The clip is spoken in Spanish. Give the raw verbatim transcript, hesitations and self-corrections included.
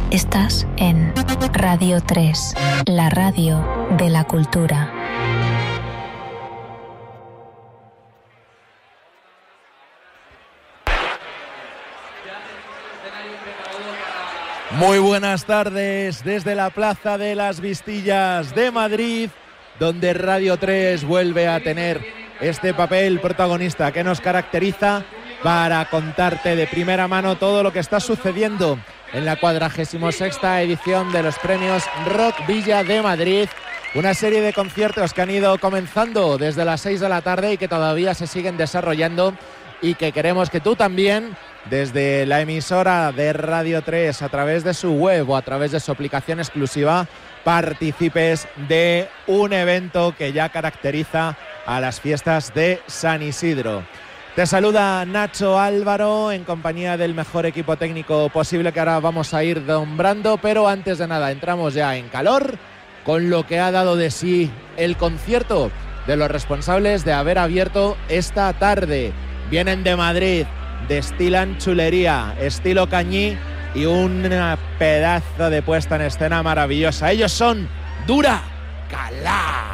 Estás en Radio tres, la radio de la cultura. Muy buenas tardes desde la Plaza de las Vistillas de Madrid, donde Radio tres vuelve a tener este papel protagonista que nos caracteriza para contarte de primera mano todo lo que está sucediendo en la cuadragésima sexta edición de los premios Rock Villa de Madrid. Una serie de conciertos que han ido comenzando desde las seis de la tarde y que todavía se siguen desarrollando, y que queremos que tú también, desde la emisora de Radio tres, a través de su web o a través de su aplicación exclusiva, participes de un evento que ya caracteriza a las fiestas de San Isidro. Te saluda Nacho Álvaro en compañía del mejor equipo técnico posible que ahora vamos a ir nombrando, pero antes de nada entramos ya en calor con lo que ha dado de sí el concierto de los responsables de haber abierto esta tarde. Vienen de Madrid, destilan chulería, estilo cañí y un pedazo de puesta en escena maravillosa. Ellos son Dura Calá.